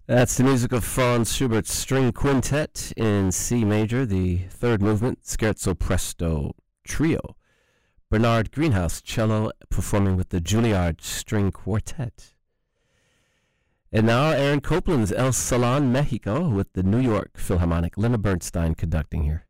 That's the music of Franz Schubert's String Quintet in C major, the third movement, Scherzo Presto Trio. Bernard Greenhouse, cello, performing with the Juilliard String Quartet. And now Aaron Copland's El Salon, Mexico, with the New York Philharmonic. Leonard Bernstein conducting here.